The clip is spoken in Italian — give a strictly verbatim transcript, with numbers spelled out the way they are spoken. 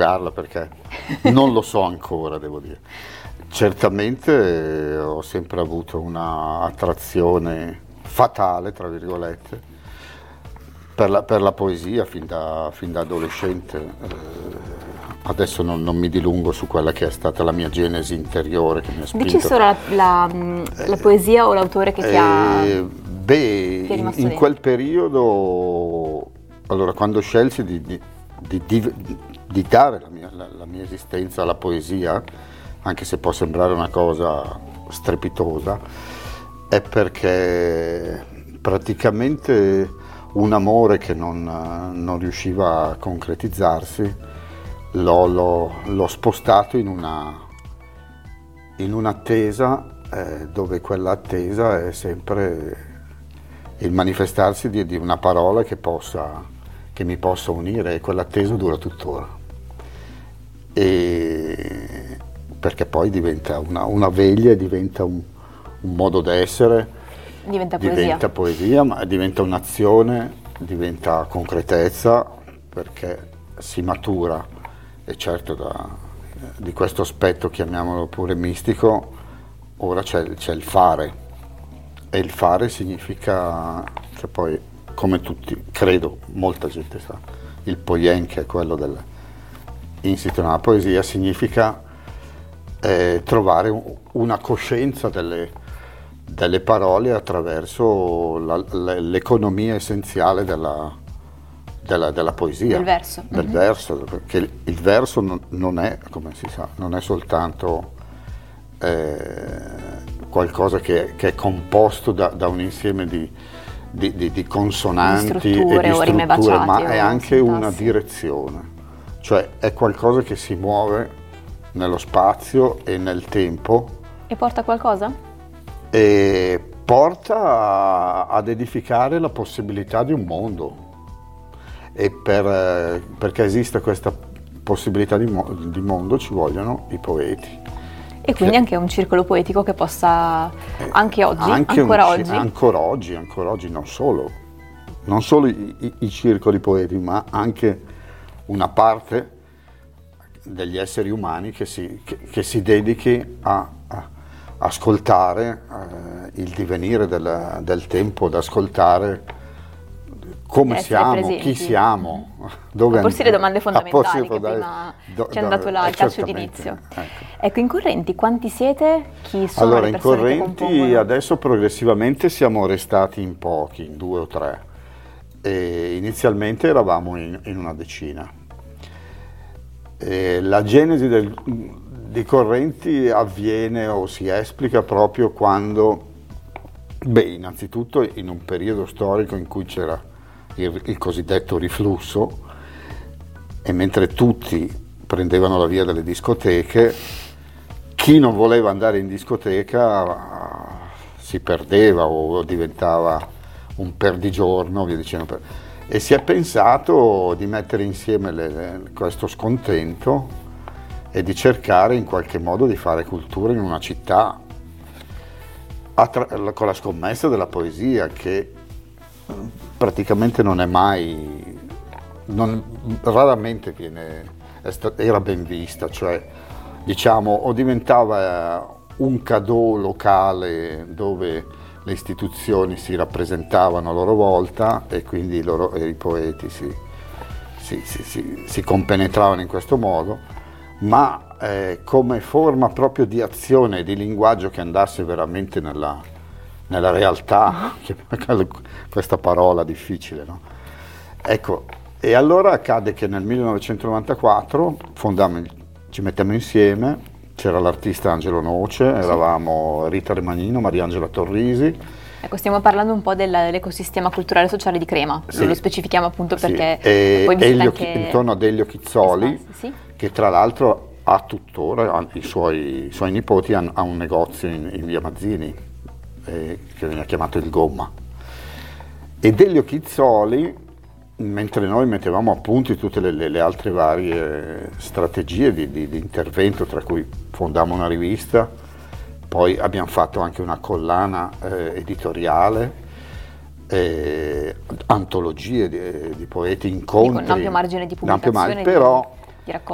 interrogarla perché non lo so ancora, devo dire. Certamente ho sempre avuto una attrazione fatale, tra virgolette, per la, per la poesia fin da, fin da adolescente. Eh, adesso non, non mi dilungo su quella che è stata la mia genesi interiore che mi ha spinto. Dici solo la, la, la poesia o l'autore che ti eh, ha... Beh, in, in quel periodo, allora quando scelsi di, di, di, di, di dare la mia, la, la mia esistenza alla poesia, anche se può sembrare una cosa strepitosa, è perché praticamente un amore che non, non riusciva a concretizzarsi l'ho, l'ho, l'ho spostato in una in un'attesa eh, dove quell'attesa è sempre il manifestarsi di, di una parola che, possa, che mi possa unire, e quell'attesa dura tuttora. E perché poi diventa una, una veglia e diventa un, un modo d'essere, diventa poesia. diventa poesia, ma diventa un'azione, diventa concretezza, perché si matura, e certo da, di questo aspetto, chiamiamolo pure mistico, ora c'è, c'è il fare, e il fare significa, cioè poi come tutti, credo, molta gente sa, il poien, che è quello dell'insito nella poesia, significa eh, trovare un, una coscienza delle, delle parole attraverso la, l'economia essenziale della, della, della poesia. Del verso. Del mm-hmm. verso, perché il, il verso non, non è, come si sa, non è soltanto eh, qualcosa che, che è composto da, da un insieme di, di, di, di consonanti di strutture, e di o rime strutture, baciate, ma è anche sintassi. una direzione, cioè è qualcosa che si muove nello spazio e nel tempo. E porta qualcosa? E porta a, ad edificare la possibilità di un mondo, e per, perché esiste questa possibilità di, mo, di mondo ci vogliono i poeti. E quindi che, anche un circolo poetico che possa, eh, anche oggi, anche ancora un, oggi? Ancora oggi, ancora oggi, non solo, non solo i, i, i circoli poeti, ma anche una parte degli esseri umani che si, che, che si dedichi a, a ascoltare eh, il divenire del, del tempo, ad ascoltare come siamo, presenti. Chi siamo, dove a porsi le domande fondamentali che dare, prima do, ci hanno dato là, eh, il calcio d'inizio. Ecco. ecco, in Correnti quanti siete? Chi sono allora, le persone che in Correnti compongono? adesso progressivamente siamo restati in pochi, in due o tre, e inizialmente eravamo in, in una decina. E la genesi del, di Correnti avviene o si esplica proprio quando, beh, innanzitutto in un periodo storico in cui c'era il, il cosiddetto riflusso, e mentre tutti prendevano la via delle discoteche, chi non voleva andare in discoteca si perdeva o diventava un perdigiorno, via dicendo. E si è pensato di mettere insieme le, le, questo scontento e di cercare in qualche modo di fare cultura in una città, attra- con la scommessa della poesia, che praticamente non è mai, non, raramente viene, era ben vista, cioè diciamo o diventava un cadeau locale dove le istituzioni si rappresentavano a loro volta, e quindi loro, e i poeti si, si, si, si, si compenetravano in questo modo, ma eh, come forma proprio di azione e di linguaggio che andasse veramente nella, nella realtà, questa parola difficile, no? Ecco, e allora accade che nel millenovecentonovantaquattro fondammo, ci mettiamo insieme. C'era l'artista Angelo Noce, eravamo Rita Remanino, Mariangela Torrisi. Ecco, stiamo parlando un po' dell'ecosistema culturale e sociale di Crema, sì. Se lo specifichiamo appunto perché sì. e poi visita Elio, anche... intorno ad Elio Chizzoli, sì. che tra l'altro ha tuttora, ha, i, suoi, i suoi nipoti hanno ha un negozio in, in via Mazzini, eh, che viene chiamato Il Gomma. Ed Elio Chizzoli, mentre noi mettevamo a punto tutte le, le, le altre varie strategie di, di, di intervento, tra cui fondammo una rivista, poi abbiamo fatto anche una collana eh, editoriale, eh, antologie di, di poeti, incontri, con un ampio margine di pubblicazione, margine, però di, di